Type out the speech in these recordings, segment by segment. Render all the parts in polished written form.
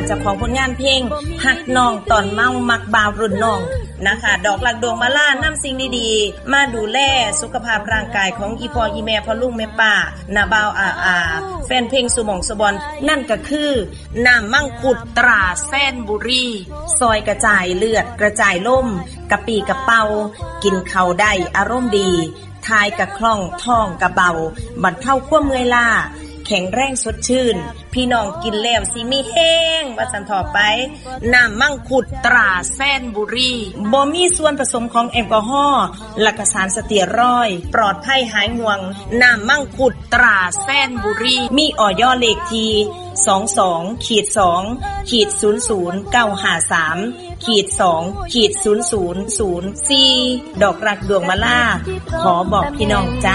เจ้าของผลงานเพลงหักน้องตอนเมามักบ่าวรุ่นน้องนะคะดอกหลักดวงมาล่านำสิ่งดีๆมาดูแลสุขภาพร่างกายของอีพ่ออีแม่พ่อลุงแม่ป้านาบ่าวแฟนเพลงสุหม่องสุบอนนั่นก็คือน้ำมังคุดตราแซนบุรีซอยกระจายเลือดกระจายล่มกะปีกะเป่ากินข้าวได้อารมณ์ดีทายกะคล่องท้องกะเบาบรรเทาความเมื่อยล้าแข็งแรงสดชื่นพี่น้องกินแล้วสิมีแห้งว่าสันต่อไปน้ำมังคุดตราแซนบุรีบ่มีส่วนผสมของแอลกอฮอล์และก็สารสเตียรอยด์ปลอดภัยหายห่วงน้ำมังคุดตราแซนบุรีมีอย.เลขที่22-2/00953-2/00004ดอกรักดวงมะลาขอบอกพี่น้องจ้า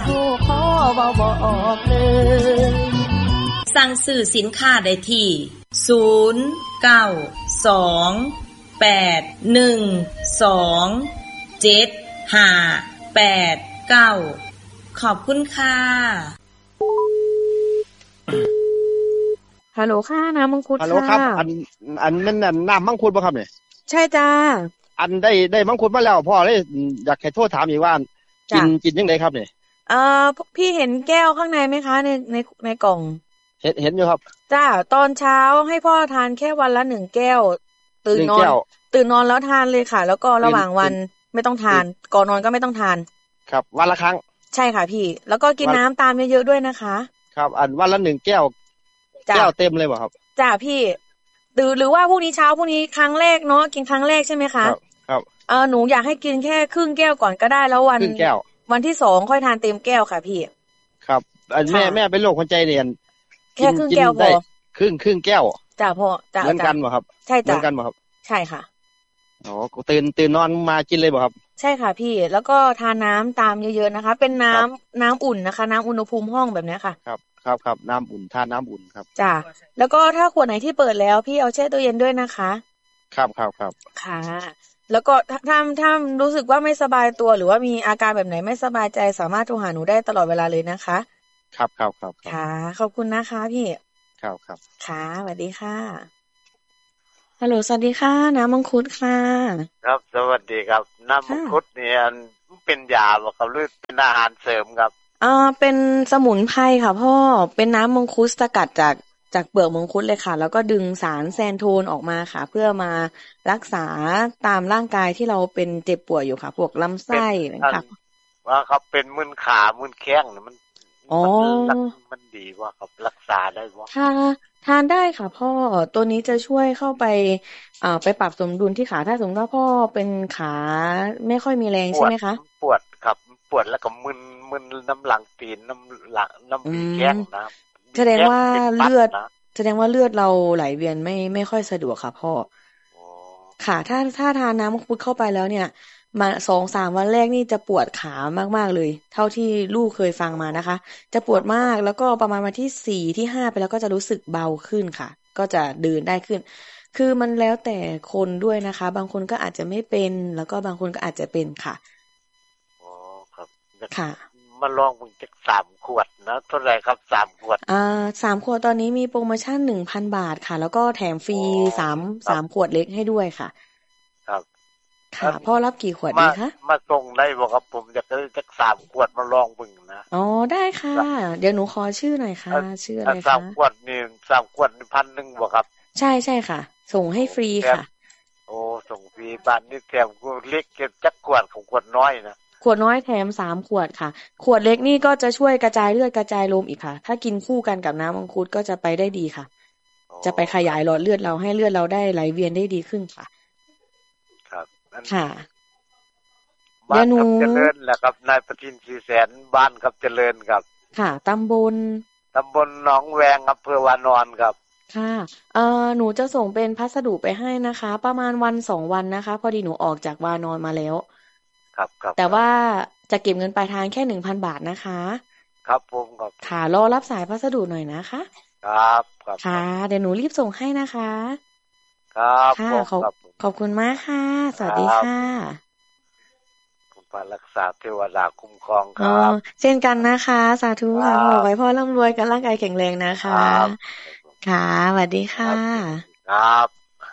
สั่งซื้อสินค้าได้ที่0928127589ขอบคุณค่ะฮัลโหลค่ะน้ำมังคุดค่ะฮัลโหลครับอันนั้นน้ำมังคุดป่ะครับเนี่ยใช่จ้าอันได้มังคุดมาแล้วพ่อเลยอยากให้โทษถามอีกว่ากินยังไงครับเนี่ยพี่เห็นแก้วข้างในไหมคะในกล่องเห็นอยู่ครับจ้าตอนเช้าให้พ่อทานแค่วันละ1แก้วตื่นนอนแล้วทานเลยค่ะแล้วก็ระหว่างวันไม่ต้องทานก่อนนอนก็ไม่ต้องทานครับวันละครั้งใช่ค่ะพี่แล้วก็กินน้ำตามเยอะๆด้วยนะคะครับอันวันละ1แก้วเต็มเลยบ่ครับจ้าพี่หรือว่าพรุ่งนี้เช้าพรุ่งนี้ครั้งแรกเนาะกินครั้งแรกใช่ไหมคะครับหนูอยากให้กินแค่ครึ่งแก้วก่อนก็ได้แล้ววันที่2ค่อยทานเต็มแก้วค่ะพี่ครับแม่เป็นโรคหัวใจเรียนแค่ครึ่งแก้วพอครึ่งแก้วจ้าพ่อจ้าเหมือนกันบ่ครับใช่จ้าเหมือนกันบ่ครับใช่ค่ะอ๋อตื่นนอนมากินเลยบ่ครับใช่ค่ะพี่แล้วก็ทานน้ำตามเยอะๆนะคะเป็นน้ำอุ่นนะคะน้ำอุณหภูมิห้องแบบนี้ค่ะครับน้ำอุ่นทานน้ำอุ่นครับจ้าแล้วก็ถ้าขวดไหนที่เปิดแล้วพี่เอาแช่ตู้เย็นด้วยนะคะครับค่ะแล้วก็ถ้ารู้สึกว่าไม่สบายตัวหรือว่ามีอาการแบบไหนไม่สบายใจสามารถโทรหาหนูได้ตลอดเวลาเลยนะคะครับค่ะขอบคุณนะคะพี่ครับค่ะสวัสดีค่ะฮัลโหลสวัสดีค่ะน้ำมังคุดค่ะครับสวัสดีครับน้ำมังคุดนี่เป็นยาบ่ครับหรือเป็นอาหารเสริมครับเป็นสมุนไพรค่ะพ่อเป็นน้ำมังคุดสกัดจากเปลือกมังคุดเลยค่ะแล้วก็ดึงสารแซนโทนออกมาค่ะเพื่อมารักษาตามร่างกายที่เราเป็นเจ็บป่วยอยู่ค่ะพวกลำไส้นะคะว่าครับเป็นมึนขามึนแข้งมันดีว่าครับรักษาได้บ่ทานได้ค่ะพ่อตัวนี้จะช่วยเข้าไปปรับสมดุลที่ขาถ้าสมมติว่าพ่อเป็นขาไม่ค่อยมีแรงใช่ไหมคะปวดครับปวดแล้วก็มึนน้ำหลังตีนน้ำแข้งนะแสดงว่าเลือดเราไหลเวียนไม่ค่อยสะดวกค่ะพ่อค่ะถ้าทานน้ำมังคุดเข้าไปแล้วเนี่ยมา 2-3 วันแรกนี่จะปวดขามากๆเลยเท่าที่ลูกเคยฟังมานะคะจะปวดมากแล้วก็ประมาณวันที่4ที่5ไปแล้วก็จะรู้สึกเบาขึ้นค่ะก็จะเดินได้ขึ้นคือมันแล้วแต่คนด้วยนะคะบางคนก็อาจจะไม่เป็นแล้วก็บางคนก็อาจจะเป็นค่ะอ๋อครับค่ะมาลองมึงจัก3ขวดนะเท่าไหร่ครับ3ขวด 3ขวดตอนนี้มีโปรโมชั่น 1,000 บาทค่ะแล้วก็แถมฟรี3ขวดเล็กให้ด้วยค่ะครับค่ะพ่อรับกี่ขวดดีคะมาส่งได้บ่ครับผมอยากได้จัก3ขวดมาลองมึงนะอ๋อได้ค่ะเดี๋ยวหนูขอชื่อหน่อยค่ะชื่ออะไรคะ 3ขวดนี่3ขวด 1,000 บ่ครับใช่ๆค่ะส่งให้ฟรีค่ะโอ้ส่งฟรีบ้านนี้แถมเล็กเก็บจักขวดของขวดน้อยนะขวดน้อยแถม3ขวดค่ะขวดเล็กนี่ก็จะช่วยกระจายเลือดกระจายลมอีกค่ะถ้ากินคู่กันกับน้ำมังคุดก็จะไปได้ดีค่ะจะไปขยายหลอดเลือดเราให้เลือดเราได้ไหลเวียนได้ดีขึ้นค่ะครับค่ะบ้านกับเจริญแหละครับนายประทินศรีแสนบ้านกับเจริญครับค่ะตำบลหนองแวงอำเภอวานอนครับค่ะหนูจะส่งเป็นพัสดุไปให้นะคะประมาณวัน2วันนะคะพอดีหนูออกจากวานอนมาแล้วครับแต่ว่าจะเก็บเงินปลายทางแค่ 1,000 บาทนะคะครับผมครับค่ะรอรับสายพัสดุหน่อยนะคะครับค่ะเดี๋ยวหนูรีบส่งให้นะคะครับค่ะขอบคุณมากค่ะสวัสดีค่ะคุณพระรักษาเทวดาคุ้มครองครับเช่นกันนะคะสาธุค่ะขอให้พ่อร่ำรวยกันร่างกายแข็งแรงนะคะค่ะสวัสดีค่ะครับ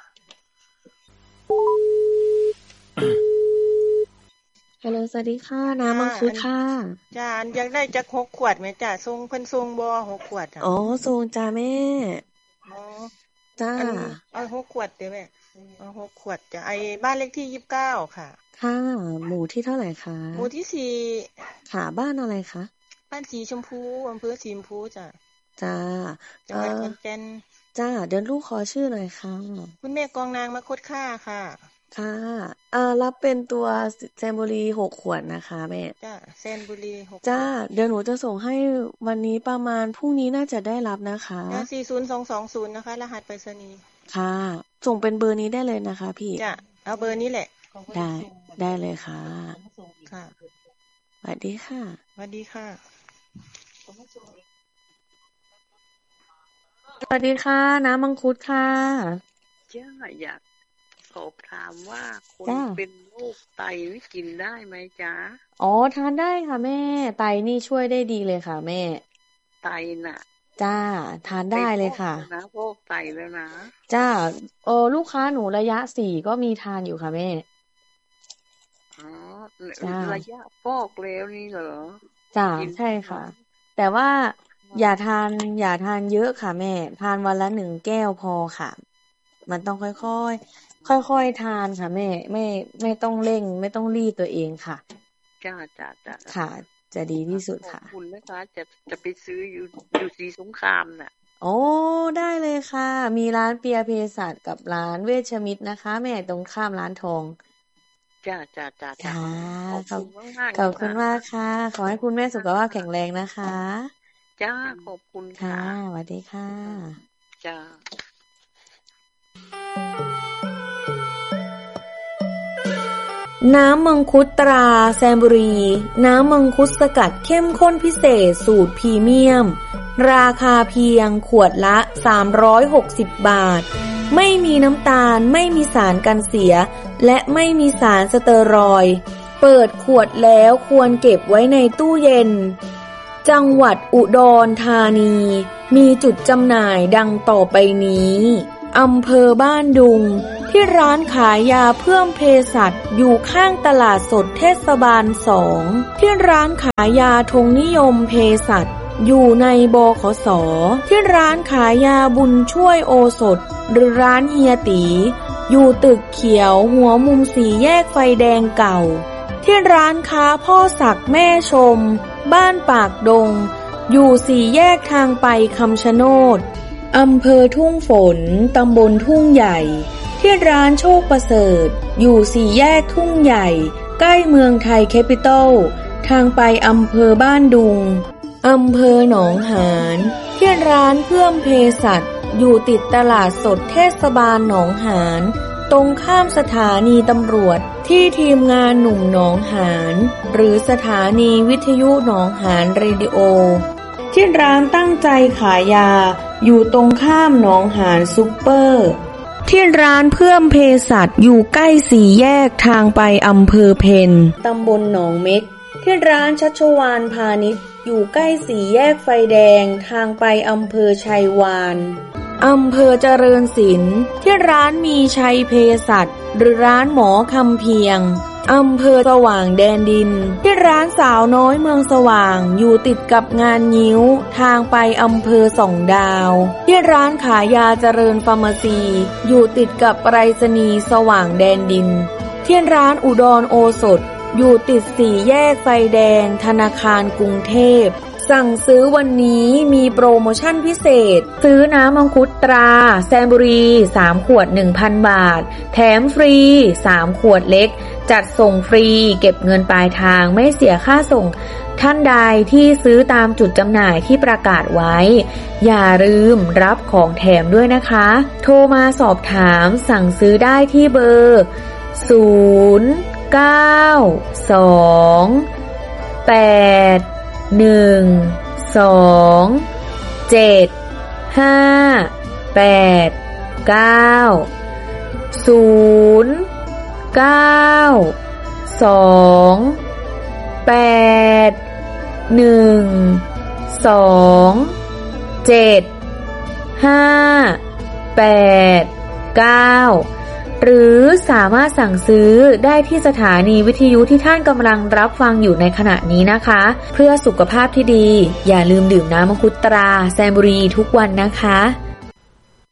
ฮัลโหลสวัสดีค่ะน้ำมังคุดค่ะจ้าอยากได้จัก6 ขวดไหมจ้าส่งเพิ่นส่งบ่6 ขวดอ่ะอ๋อส่งจ้าแม่อ๋อจ้าเอา6 ขวดเด้อแม่เอา6 ขวดจ้ะไอ้บ้านเลขที่29ค่ะค่ะหมู่ที่เท่าไหร่คะหมู่ที่4 ค่ะบ้านอะไรคะบ้านสีชมพูอำเภอสีชมพูจ้ะจ้าจังหวัดขอนแก่นจ้าเดี๋ยวลูกขอชื่อหน่อยค่ะคุณแม่กองนางมคตค่าค่ะค่ะรับเป็นตัวแซนบุรี6 ขวดนะคะแม่จ้าแซนบุรี6 จ้าเดี๋ยวหนูจะส่งให้วันนี้ประมาณพรุ่งนี้น่าจะได้รับนะคะ 40220นะคะรหัสไปรษณีย์ค่ะส่งเป็นเบอร์นี้ได้เลยนะคะพี่จ้าเอาเบอร์นี้แหละได้เลยค่ะค่ะสวัสดีค่ะสวัสดีค่ะสวัสดีค่ะน้ำมังคุดค่ะจ้าอยากสอบถามว่าคนเป็นโรคไตนี่กินได้ไหมจ๊ะอ๋อทานได้ค่ะแม่ไตนี่ช่วยได้ดีเลยค่ะแม่ไตน่ะจ้าทานได้เลยค่ะนะพวกไตแล้วนะจ้าลูกค้าหนูระยะ4ก็มีทานอยู่ค่ะแม่อ๋อระยะฟอกแล้วนี่เหรอจ้าใช่ค่ะแต่ว่าอย่าทานเยอะค่ะแม่ทานวันละ1 แก้วพอค่ะมันต้องค่อยทานค่ะแม่ไม่ต้องเร่งไม่ต้องรีบตัวเองค่ะจ้าค่ะจะดีที่สุดค่ะขอบคุณนะคะจะไปซื้ออยู่ศรีสงครามน่ะโอ้ได้เลยค่ะมีร้านเปียเภสัชกับร้านเวชมิตรนะคะแม่ตรงข้ามร้านทองจ้าขอบคุณมากค่ะขอให้คุณแม่สุขภาพแข็งแรงนะคะจ้าขอบคุณค่ะสวัสดีค่ะจ้าน้ำมังคุดตราแซมบุรีน้ำมังคุดสกัดเข้มข้นพิเศษสูตรพรีเมียมราคาเพียงขวดละ360 บาทไม่มีน้ำตาลไม่มีสารกันเสียและไม่มีสารสเตอรอยด์เปิดขวดแล้วควรเก็บไว้ในตู้เย็นจังหวัดอุดรธานีมีจุดจำหน่ายดังต่อไปนี้อำเภอบ้านดุงที่ร้านขายยาเพิ่มเภสัชอยู่ข้างตลาดสดเทศบาล2ที่ร้านขายยาธงนิยมเภสัชอยู่ในบขส.ที่ร้านขายยาบุญช่วยโอสถหรือร้านเฮียตีอยู่ตึกเขียวหัวมุม4 แยกไฟแดงเก่าที่ร้านค้าพ่อศักดิ์แม่ชมบ้านปากดงอยู่4 แยกทางไปคำชะโนดอำเภอทุ่งฝนตำบลทุ่งใหญ่ที่ร้านโชคประเสริฐอยู่4 แยกทุ่งใหญ่ใกล้เมืองไทยแคปิตอลทางไปอำเภอบ้านดุงอำเภอหนองหานที่ร้านเพิ่มเภสัชอยู่ติดตลาดสดเทศบาลหนองหานตรงข้ามสถานีตำรวจที่ทีมงานหนุ่มหนองหานหรือสถานีวิทยุหนองหานเรดิโอที่ร้านตั้งใจขายยาอยู่ตรงข้ามหนองหานซุปเปอร์ที่ร้านเพิ่มเภสัชอยู่ใกล้4 แยกทางไปอำเภอเพ็ญตำบลหนองเม็กที่ร้านชัชวาลพาณิชย์อยู่ใกล้4 แยกไฟแดงทางไปอำเภอชัยวานอำเภอเจริญศิลป์ที่ร้านมีชัยเภสัชหรือร้านหมอคำเพียงอำเภอสว่างแดนดินที่ร้านสาวน้อยเมืองสว่างอยู่ติดกับงานงิ้วทางไปอำเภอส่องดาวที่ร้านขายยาเจริญฟาร์มาซีอยู่ติดกับไปรษณีย์สว่างแดนดินที่ร้านอุดรโอสถอยู่ติด4 แยกไฟแดงธนาคารกรุงเทพสั่งซื้อวันนี้มีโปรโมชั่นพิเศษซื้อน้ำมังคุดตราแซมบุรี3 ขวด 1,000 บาทแถมฟรี3 ขวดเล็กจัดส่งฟรีเก็บเงินปลายทางไม่เสียค่าส่งท่านใดที่ซื้อตามจุดจำหน่ายที่ประกาศไว้อย่าลืมรับของแถมด้วยนะคะโทรมาสอบถามสั่งซื้อได้ที่เบอร์0928175892 หรือสามารถสั่งซื้อได้ที่สถานีวิทยุที่ท่านกำลังรับฟังอยู่ในขณะนี้นะคะเพื่อสุขภาพที่ดีอย่าลืมดื่มน้ำมังคุดตราแซนบุรีทุกวันนะคะ